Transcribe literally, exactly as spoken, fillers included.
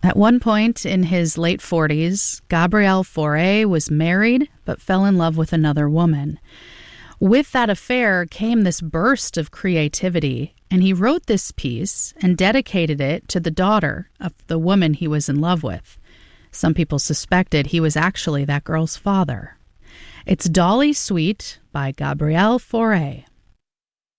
At one point in his late forties, Gabriel Fauré was married but fell in love with another woman. With that affair came this burst of creativity, and he wrote this piece and dedicated it to the daughter of the woman he was in love with. Some people suspected he was actually that girl's father. It's Dolly Sweet by Gabriel Fauré.